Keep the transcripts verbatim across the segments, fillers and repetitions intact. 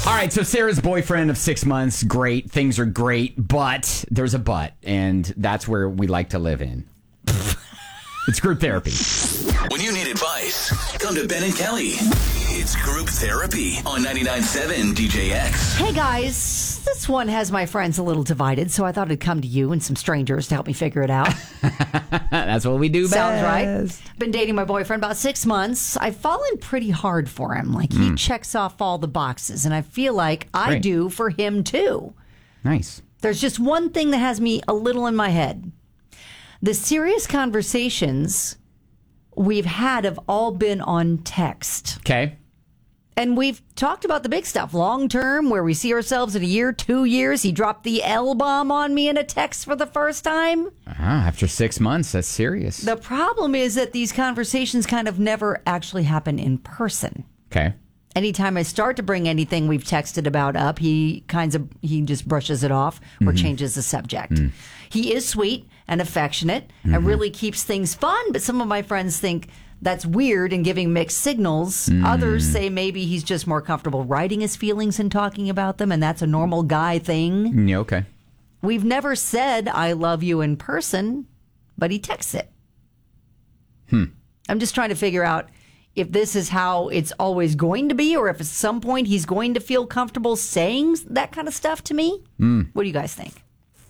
All right, so Sarah's boyfriend of six months, great. Things are great, but there's a but, and that's where we like to live in. It's group therapy. When you need advice, come to Ben and Kelly. It's group therapy on ninety-nine point seven D J X. Hey guys, this one has my friends a little divided, so I thought I'd come to you and some strangers to help me figure it out. That's what we do best. Sounds right. Been dating my boyfriend about six months. I've fallen pretty hard for him. Like, he mm. checks off all the boxes, and I feel like I Great. do for him too. Nice. There's just one thing that has me a little in my head. The serious conversations we've had have all been on text. Okay. And we've talked about the big stuff, long term, where we see ourselves in a year, two years. He dropped the L-bomb on me in a text for the first time. Uh-huh. After six months, that's serious. The problem is that these conversations kind of never actually happen in person. Okay. Anytime I start to bring anything we've texted about up, he kinds of he just brushes it off or mm-hmm. changes the subject. Mm. He is sweet and affectionate mm-hmm. and really keeps things fun, but some of my friends think that's weird and giving mixed signals. Mm. Others say maybe he's just more comfortable writing his feelings and talking about them, and that's a normal guy thing. Yeah, okay. We've never said I love you in person, but he texts it. Hmm. I'm just trying to figure out if this is how it's always going to be, or if at some point he's going to feel comfortable saying that kind of stuff to me. Mm. What do you guys think?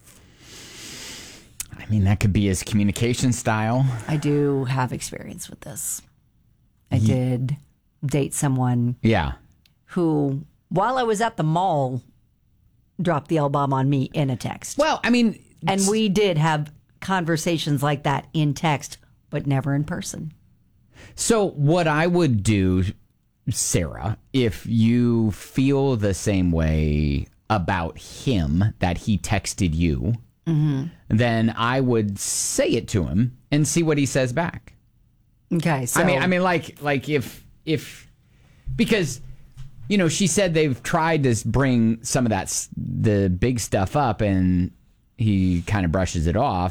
I mean, that could be his communication style. I do have experience with this. I yeah. did date someone yeah. who, while I was at the mall, dropped the L-bomb on me in a text. Well, I mean... And we did have conversations like that in text, but never in person. So what I would do, Sarah, if you feel the same way about him that he texted you, mm-hmm. then I would say it to him and see what he says back. Okay, so I mean, I mean, like, like if if because you know she said they've tried to bring some of that the big stuff up and he kind of brushes it off.